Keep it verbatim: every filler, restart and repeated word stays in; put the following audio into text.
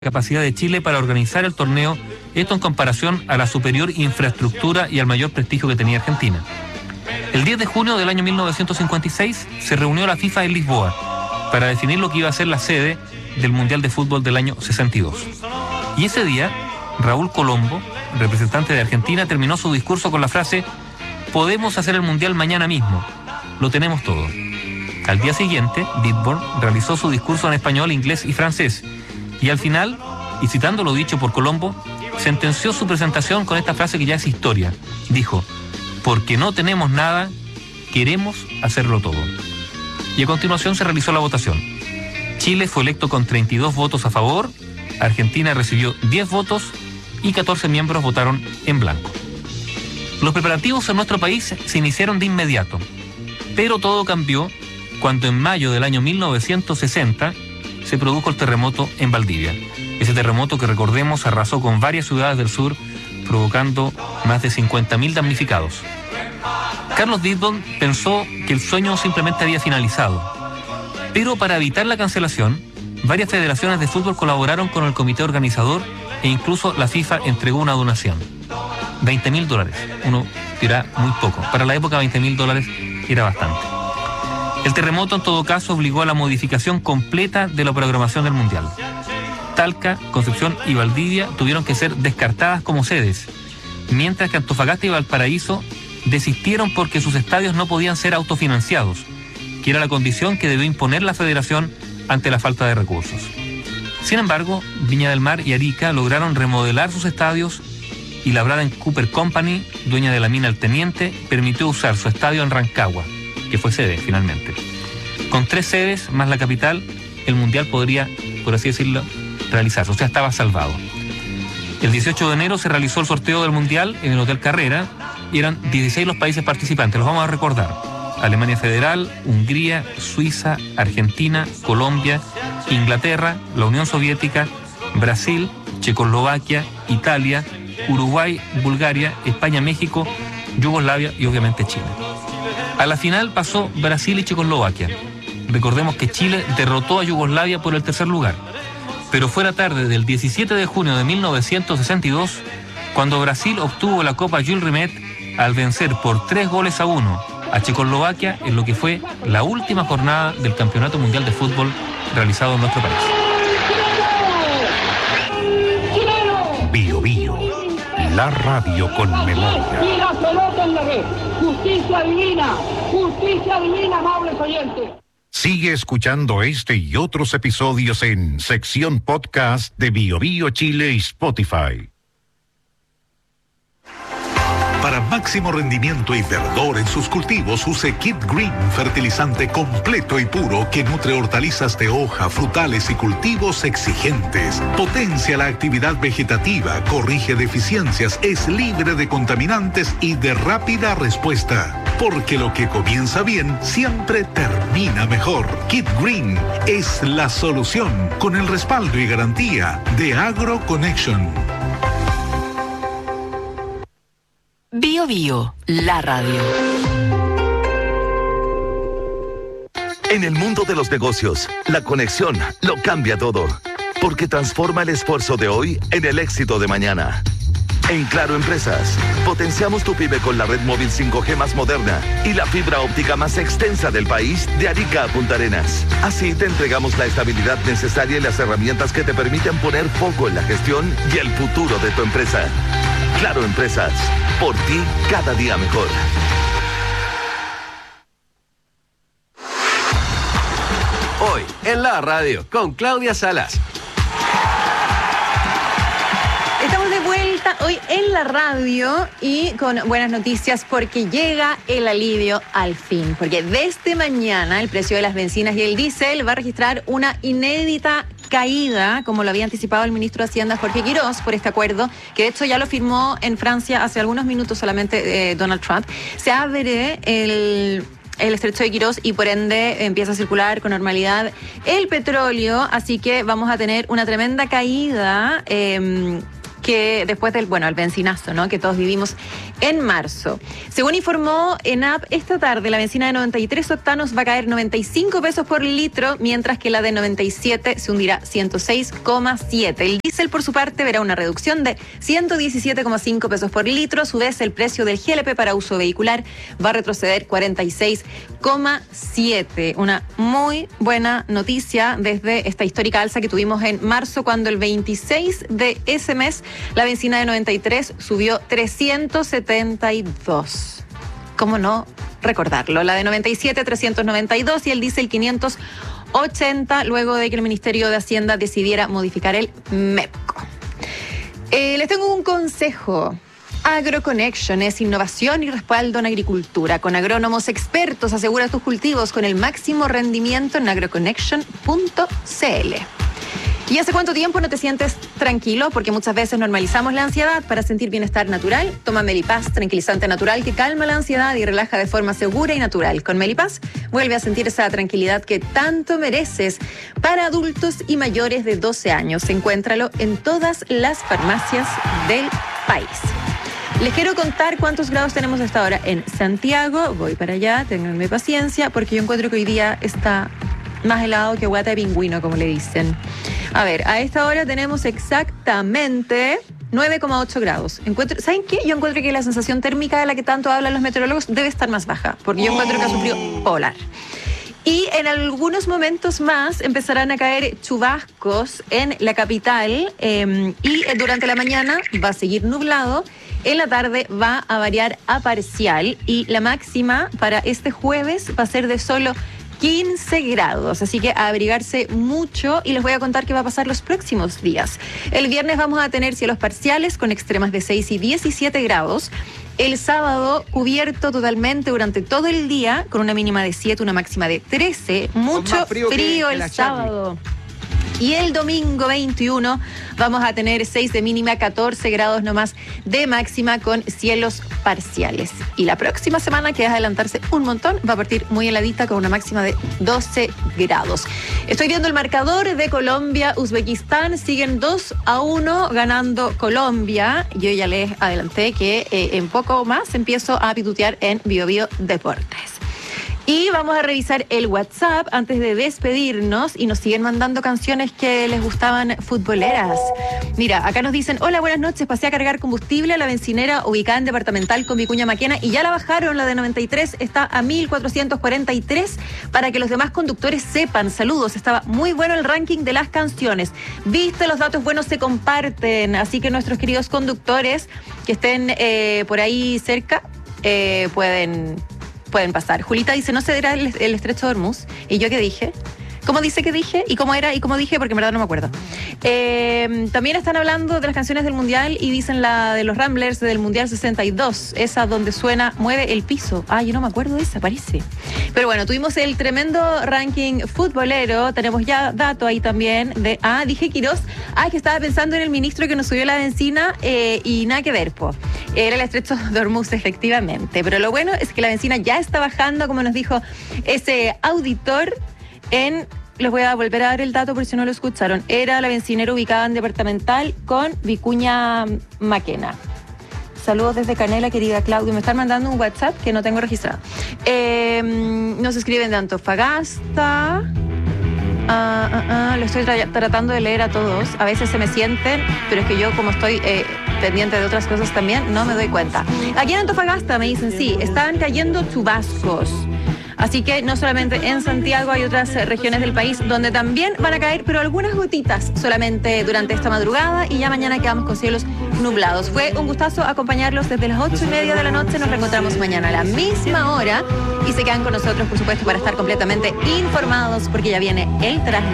capacidad de Chile para organizar el torneo, esto en comparación a la superior infraestructura y al mayor prestigio que tenía Argentina. El diez de junio del año mil novecientos cincuenta y seis se reunió la FIFA en Lisboa para definir lo que iba a ser la sede del Mundial de Fútbol del año sesenta y dos. Y ese día, Raúl Colombo, representante de Argentina, terminó su discurso con la frase: podemos hacer el Mundial mañana mismo, lo tenemos todo. Al día siguiente, Dittborn realizó su discurso en español, inglés y francés, y al final, y citando lo dicho por Colombo, sentenció su presentación con esta frase que ya es historia. Dijo: porque no tenemos nada, queremos hacerlo todo. Y a continuación se realizó la votación. Chile fue electo con treinta y dos votos a favor, Argentina recibió diez votos y catorce miembros votaron en blanco. Los preparativos en nuestro país se iniciaron de inmediato, pero todo cambió cuando en mayo del año mil novecientos sesenta se produjo el terremoto en Valdivia. Ese terremoto que, recordemos, arrasó con varias ciudades del sur, provocando más de cincuenta mil damnificados. Carlos Dittborn pensó que el sueño simplemente había finalizado, pero para evitar la cancelación, varias federaciones de fútbol colaboraron con el comité organizador e incluso la FIFA entregó una donación. veinte mil dólares. Uno dirá muy poco. Para la época veinte mil dólares era bastante. El terremoto en todo caso obligó a la modificación completa de la programación del Mundial. Talca, Concepción y Valdivia tuvieron que ser descartadas como sedes, mientras que Antofagasta y Valparaíso desistieron porque sus estadios no podían ser autofinanciados, que era la condición que debió imponer la federación ante la falta de recursos. Sin embargo, Viña del Mar y Arica lograron remodelar sus estadios y la Braden Cooper Company, dueña de la mina El Teniente, permitió usar su estadio en Rancagua, que fue sede finalmente. Con tres sedes más la capital, el Mundial podría, por así decirlo, realizarse, o sea, estaba salvado. El dieciocho de enero se realizó el sorteo del Mundial en el Hotel Carrera y eran dieciséis los países participantes, los vamos a recordar: Alemania Federal, Hungría, Suiza, Argentina, Colombia, Inglaterra, la Unión Soviética, Brasil, Checoslovaquia, Italia, Uruguay, Bulgaria, España, México, Yugoslavia y obviamente Chile. A la final pasó Brasil y Checoslovaquia. Recordemos que Chile derrotó a Yugoslavia por el tercer lugar. Pero fue la tarde del diecisiete de junio de mil novecientos sesenta y dos cuando Brasil obtuvo la Copa Jules Rimet al vencer por tres goles a uno a Checoslovaquia en lo que fue la última jornada del Campeonato Mundial de Fútbol realizado en nuestro país. Bio Bio, la radio con memoria. Y la pelota en la red. Justicia divina, justicia divina, amables oyentes. Sigue escuchando este y otros episodios en sección podcast de Bio Bio Chile y Spotify. Para máximo rendimiento y verdor en sus cultivos, use Kid Green, fertilizante completo y puro que nutre hortalizas de hoja, frutales y cultivos exigentes. Potencia la actividad vegetativa, corrige deficiencias, es libre de contaminantes y de rápida respuesta. Porque lo que comienza bien siempre termina mejor. Kid Green es la solución, con el respaldo y garantía de AgroConnection. Bio Bio, la radio. En el mundo de los negocios, la conexión lo cambia todo, porque transforma el esfuerzo de hoy en el éxito de mañana. En Claro Empresas, potenciamos tu pyme con la red móvil cinco G más moderna y la fibra óptica más extensa del país, de Arica a Punta Arenas. Así te entregamos la estabilidad necesaria y las herramientas que te permiten poner foco en la gestión y el futuro de tu empresa. Claro Empresas, por ti cada día mejor. Hoy en la radio con Claudia Salas. Estamos de vuelta hoy en la radio y con buenas noticias porque llega el alivio al fin. Porque desde mañana el precio de las bencinas y el diésel va a registrar una inédita caída, como lo había anticipado el ministro de Hacienda Jorge Quirós, por este acuerdo, que de hecho ya lo firmó en Francia hace algunos minutos solamente eh, Donald Trump. Se abre el... el estrecho de Quirós y por ende empieza a circular con normalidad el petróleo, así que vamos a tener una tremenda caída eh, que después del, bueno, el benzinazo, ¿no?, que todos vivimos en marzo. Según informó ENAP, esta tarde la benzina de noventa y tres octanos va a caer noventa y cinco pesos por litro, mientras que la de noventa y siete se hundirá ciento seis coma siete. El diésel, por su parte, verá una reducción de ciento diecisiete coma cinco pesos por litro. A su vez, el precio del G L P para uso vehicular va a retroceder cuarenta y seis coma siete. Una muy buena noticia desde esta histórica alza que tuvimos en marzo, cuando el veintiséis de ese mes la benzina de noventa y tres subió trescientos setenta y dos. ¿Cómo no recordarlo? La de noventa y siete, trescientos noventa y dos, y el diésel quinientos ochenta, luego de que el Ministerio de Hacienda decidiera modificar el MEPCO. Eh, les tengo un consejo. AgroConnection es innovación y respaldo en agricultura. Con agrónomos expertos asegura tus cultivos con el máximo rendimiento en agroconnection punto c l. ¿Y hace cuánto tiempo no te sientes tranquilo? Porque muchas veces normalizamos la ansiedad. Para sentir bienestar natural, toma Melipaz, tranquilizante natural que calma la ansiedad y relaja de forma segura y natural. Con Melipaz vuelve a sentir esa tranquilidad que tanto mereces. Para adultos y mayores de doce años, encuéntralo en todas las farmacias del país. Les quiero contar cuántos grados tenemos hasta ahora en Santiago. Voy para allá, ténganme paciencia, porque yo encuentro que hoy día está más helado que guata de pingüino, como le dicen. A ver, a esta hora tenemos exactamente nueve coma ocho grados. Encuentro, ¿saben qué? Yo encuentro que la sensación térmica de la que tanto hablan los meteorólogos debe estar más baja, porque yo encuentro que hace un frío polar. Y en algunos momentos más empezarán a caer chubascos en la capital, eh, y durante la mañana va a seguir nublado. En la tarde va a variar a parcial y la máxima para este jueves va a ser de solo quince grados, así que a abrigarse mucho, y les voy a contar qué va a pasar los próximos días. El viernes vamos a tener cielos parciales con extremas de seis y diecisiete grados. El sábado cubierto totalmente durante todo el día con una mínima de siete, una máxima de trece. Mucho frío, frío el sábado. Y el domingo veintiuno vamos a tener seis de mínima, catorce grados nomás de máxima con cielos parciales. Y la próxima semana, que es adelantarse un montón, va a partir muy heladita con una máxima de doce grados. Estoy viendo el marcador de Colombia-Uzbekistán. Siguen dos a uno ganando Colombia. Yo ya les adelanté que eh, en poco más empiezo a pitutear en Bio Bio Deportes. Y vamos a revisar el WhatsApp antes de despedirnos, y nos siguen mandando canciones que les gustaban futboleras. Mira, acá nos dicen: hola, buenas noches, pasé a cargar combustible a la bencinera ubicada en Departamental con Vicuña Maquena y ya la bajaron, la de noventa y tres está a mil cuatrocientos cuarenta y tres, para que los demás conductores sepan. Saludos, estaba muy bueno el ranking de las canciones. Viste, los datos buenos se comparten, así que nuestros queridos conductores que estén eh, por ahí cerca eh, pueden... pueden pasar. Julita dice: no cederá el, el estrecho de Hormuz. ¿Y yo qué dije? ¿Cómo dice que dije? ¿Y cómo era? ¿Y cómo dije? Porque en verdad no me acuerdo. Eh, también están hablando de las canciones del Mundial y dicen la de los Ramblers del Mundial sesenta y dos, esa donde suena Mueve el piso. Ah, yo no me acuerdo de esa, parece. Pero bueno, tuvimos el tremendo ranking futbolero. Tenemos ya dato ahí también de... Ah, dije Quirós. Ah, que estaba pensando en el ministro que nos subió la benzina eh, y nada que ver, po. Era el estrecho de Hormuz, efectivamente. Pero lo bueno es que la benzina ya está bajando, como nos dijo ese auditor, en... Les voy a volver a dar el dato por si no lo escucharon. Era la bencinera ubicada en Departamental con Vicuña Maquena. Saludos desde Canela, querida Claudia. Me están mandando un WhatsApp que no tengo registrado. Eh, nos escriben de Antofagasta. Ah, ah, ah, lo estoy tra- tratando de leer a todos. A veces se me sienten, pero es que yo, como estoy eh, pendiente de otras cosas también, no me doy cuenta. Aquí en Antofagasta me dicen: sí, están cayendo chubascos. Así que no solamente en Santiago, hay otras regiones del país donde también van a caer, pero algunas gotitas solamente durante esta madrugada, y ya mañana quedamos con cielos nublados. Fue un gustazo acompañarlos desde las ocho y media de la noche. Nos reencontramos mañana a la misma hora y se quedan con nosotros, por supuesto, para estar completamente informados, porque ya viene el tras